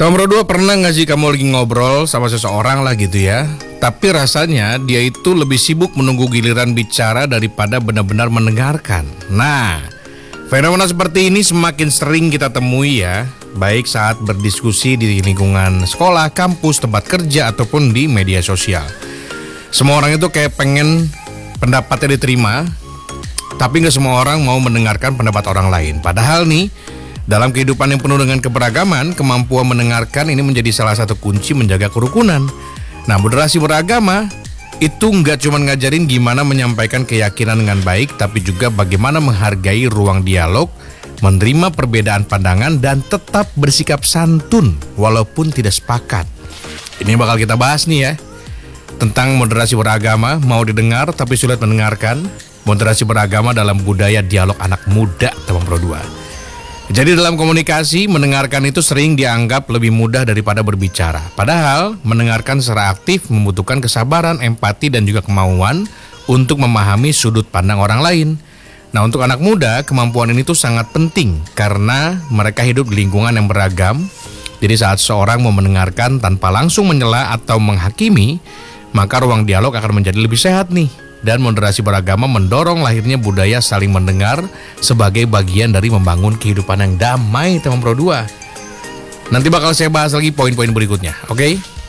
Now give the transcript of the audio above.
Nomor 2, pernah gak sih kamu lagi ngobrol sama seseorang lah gitu ya, tapi rasanya dia itu lebih sibuk menunggu giliran bicara daripada benar-benar mendengarkan. Nah, fenomena seperti ini semakin sering kita temui ya, baik saat berdiskusi di lingkungan sekolah, kampus, tempat kerja, ataupun di media sosial. Semua orang itu kayak pengen pendapatnya diterima, tapi gak semua orang mau mendengarkan pendapat orang lain. Padahal nih, dalam kehidupan yang penuh dengan keberagaman, kemampuan mendengarkan ini menjadi salah satu kunci menjaga kerukunan. Nah, moderasi beragama itu nggak cuma ngajarin gimana menyampaikan keyakinan dengan baik, tapi juga bagaimana menghargai ruang dialog, menerima perbedaan pandangan, dan tetap bersikap santun walaupun tidak sepakat. Ini bakal kita bahas nih ya, tentang moderasi beragama, mau didengar tapi sulit mendengarkan. Moderasi beragama dalam budaya dialog anak muda, teman Pro 2. Jadi dalam komunikasi, mendengarkan itu sering dianggap lebih mudah daripada berbicara. Padahal, mendengarkan secara aktif membutuhkan kesabaran, empati, dan juga kemauan untuk memahami sudut pandang orang lain. Nah, untuk anak muda, kemampuan ini tuh sangat penting karena mereka hidup di lingkungan yang beragam. Jadi saat seorang mau mendengarkan tanpa langsung menyela atau menghakimi, maka ruang dialog akan menjadi lebih sehat nih. Dan moderasi beragama mendorong lahirnya budaya saling mendengar sebagai bagian dari membangun kehidupan yang damai, teman Pro 2. Nanti bakal saya bahas lagi poin-poin berikutnya, oke?